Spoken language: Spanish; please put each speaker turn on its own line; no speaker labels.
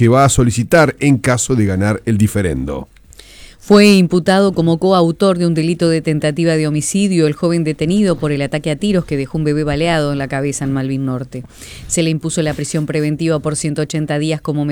que va a solicitar en caso de ganar el diferendo.
Fue imputado como coautor de un delito de tentativa de homicidio el joven detenido por el ataque a tiros que dejó un bebé baleado en la cabeza en Malvin Norte. Se le impuso la prisión preventiva por 180 días como